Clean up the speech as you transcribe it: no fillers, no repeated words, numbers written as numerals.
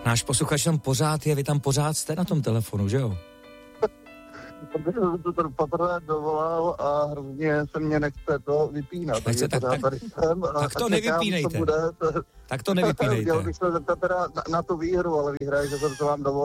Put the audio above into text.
Náš posluchač tam pořád je, vy tam pořád jste na tom telefonu, že jo? Protože jsem to tady poprvé dovolal a hrozně se mě nechce to vypínat. Tak to nevypínejte. Tak to nevypínejte. Chtěl bych se zeptat teda na tu výhru, ale vyhraje, že jsem to vám dovolil.